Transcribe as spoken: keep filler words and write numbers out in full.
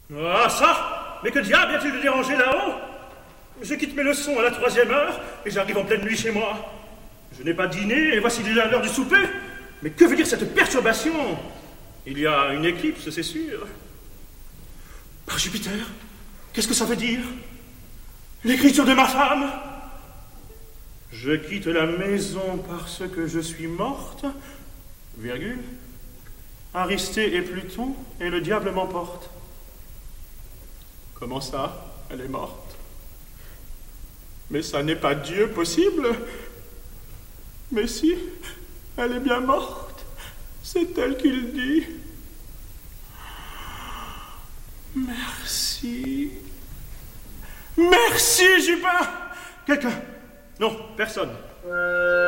Ah, ça! Mais que diable y a-t-il de déranger là-haut? Je quitte mes leçons à la troisième heure et j'arrive en pleine nuit chez moi. Je n'ai pas dîné et voici déjà l'heure du souper. Mais que veut dire cette perturbation? Il y a une éclipse, c'est sûr. Par Jupiter, qu'est-ce que ça veut dire? L'écriture de ma femme? Je quitte la maison parce que je suis morte, virgule. Aristée et Pluton, et le diable m'emporte. Comment ça, elle est morte? Mais ça n'est pas Dieu possible. Mais si, elle est bien morte. C'est elle qui le dit. Merci. Merci, Jupin. Quelqu'un? Non, personne.